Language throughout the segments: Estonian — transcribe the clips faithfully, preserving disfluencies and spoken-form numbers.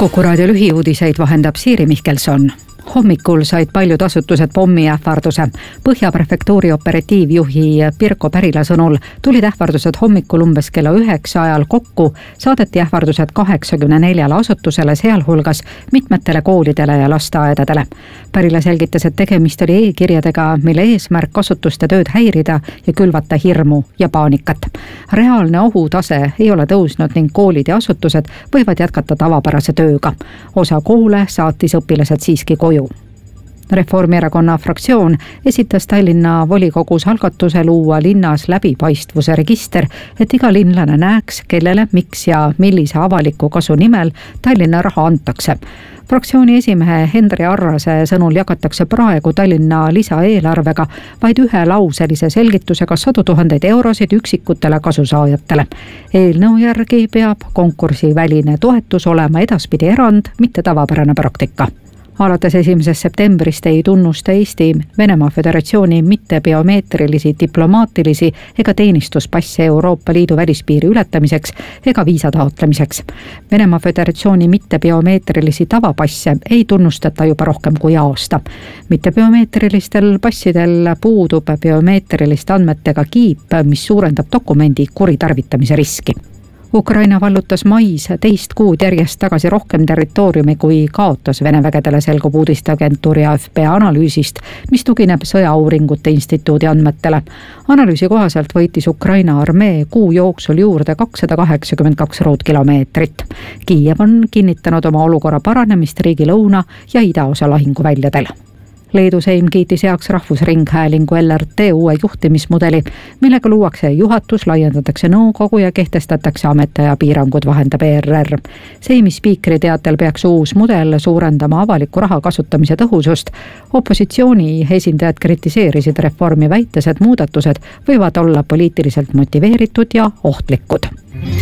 Kuku raadio lühiuudiseid vahendab Siiri Mihkelson. Hommikul said paljud asutused pommi ähvarduse. Põhja prefektuuri operatiivjuhi Pirko Pärila sõnul tulid ähvardused hommikul umbes kella üheksa ajal kokku, saadeti ähvardused kaheksakümne neljale asutusele, sealhulgas mitmetele koolidele ja lasteaedadele. Pärila selgitas, et tegemist oli e-kirjadega, mille eesmärk asutuste tööd häirida ja külvata hirmu ja paanikat. Reaalne ohutase ei ole tõusnud ning koolid ja asutused võivad jätkata tavapärase tööga. Osa koole saatis õpilased siiski koju. Reformierakonna fraktsioon esitas Tallinna volikogus algatuse luua linnas läbipaistvuse register, et iga linlane näeks, kellele, miks ja millise avaliku kasu nimel Tallinna raha antakse. Fraktsiooni esimehe Hendri Arrase sõnul jagatakse praegu Tallinna lisaeelarvega vaid ühe lauselise selgitusega sadu tuhandeid eurosid üksikutele kasusaajatele. Eelnõu järgi peab konkursi väline toetus olema edaspidi erand, mitte tavapärane praktika. Alates esimesest septembrist ei tunnusta Eesti Venemaa Föderatsiooni mitte biomeetrilisi, diplomaatilisi ega teenistuspasse Euroopa Liidu välispiiri ületamiseks ega viisa taotlemiseks. Venemaa Föderatsiooni mitte biomeetrilisi tavapasse ei tunnustata juba rohkem kui aasta. Mitte biomeetrilistel passidel puudub biomeetriliste andmetega kiip, mis suurendab dokumendi kuritarvitamise riski. Ukraina vallutas mais teist kuud järjest tagasi rohkem territooriumi kui kaotas Vene vägedele, selgub uudisteagentuuri A F P analüüsist, mis tugineb sõjauuringute instituudi andmetele. Analüüsi kohaselt võitis Ukraina armee kuu jooksul juurde kakssada kaheksakümmend kaks ruutkilomeetrit. Kiiev on kinnitanud oma olukorra paranemist riigi lõuna ja idaosa lahinguväljadel. Leedu Seim kiitis heaks Rahvusringhäälingu L R T uue juhtimismudeli, millega luuakse juhatus, laiendatakse nõukogu ja kehtestatakse ametaja piirangud, vahendab E R R. Seimi spiikri teatel peaks uus mudel suurendama avaliku raha kasutamise tõhusust. Opositsiooni esindajad kritiseerisid reformi, väites, et muudatused võivad olla poliitiliselt motiveeritud ja ohtlikud.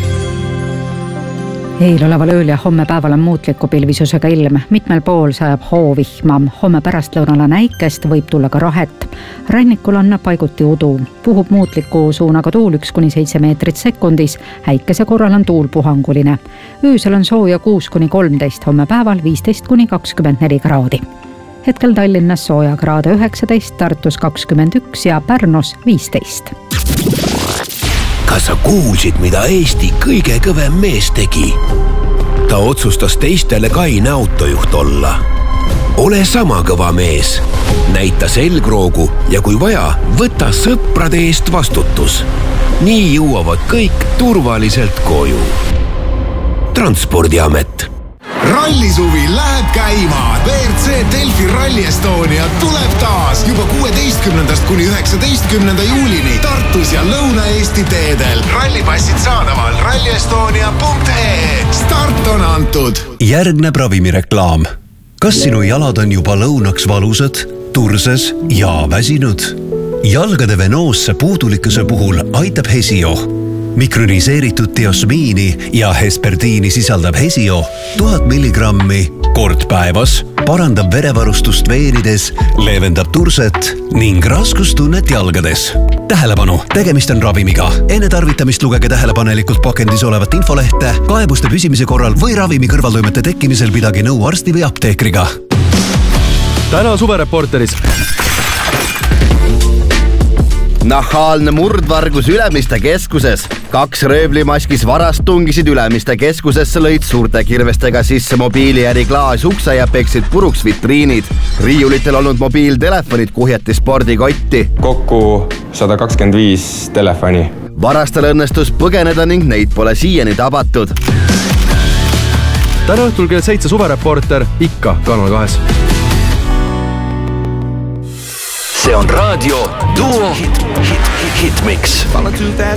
Eiloleval ööl ja homme päeval on muutliku pilvisusega ilm. Mitmel pool sajab hoovihma. Homme pärastlõunal on äikest, võib tulla ka rahet. Rannikul on paiguti udu. Puhub muutliku suunaga tuul üks kuni seitse meetrit sekundis. Äikese korral on tuul puhanguline. Öösel on sooja kuus kuni kolmteist, homme päeval viisteist kuni kakskümmend neli kraadi. Hetkel Tallinnas sooja kraade üheksateist, Tartus kakskümmend üks ja Pärnus viisteist. Kas sa kuulsid, mida Eesti kõige kõvem mees tegi? Ta otsustas teistele kaine autojuht olla. Ole sama kõva mees. Näita selgroogu ja kui vaja, võta sõprade eest vastutus. Nii jõuavad kõik turvaliselt koju. Transpordiamet. Rallisuvi läheb käima. B R C Delfi Rally Estonia tuleb taas juba kuueteistkümnendast kuni üheksateistkümnenda juulini Tartus ja Lõuna-Eesti teedel. Rallipassid saadaval ralli estonia punkt e e. Start on antud. Järgneb ravimireklaam. Kas sinu jalad on juba lõunaks valusad, turses ja väsinud? Jalgade venoosse puudulikkuse puhul aitab Hesio. Mikroniseeritud diosmiini ja hesperdiini sisaldab Hesio tuhat milligrammi kord päevas, parandab verevarustust veenides, leevendab turset ning raskustunnet jalgades. Tähelepanu, tegemist on ravimiga. Enne tarvitamist lugege tähelepanelikult pakendis olevat infolehte, kaebuste püsimise korral või ravimi kõrvaltoimete tekkimisel pidage nõu arsti või apteekriga. Täna suvereporteris. Nahaalne murdvargus Ülemiste keskuses. Kaks röövlimaskis varast tungisid Ülemiste keskusesse, lõid suurte kirvestega sisse mobiiliäri klaasukse ja peksid puruks vitriinid. Riiulitel olnud mobiiltelefonid kuhjati spordikotti. Kokku sada kakskümmend viis telefoni. Varastel õnnestus põgeneda ning neid pole siiani tabatud. Täna õhtul kell seitse suvereporter ikka Kanal kahes. See on raadio Duo Hit, hit, hit, Hitmix.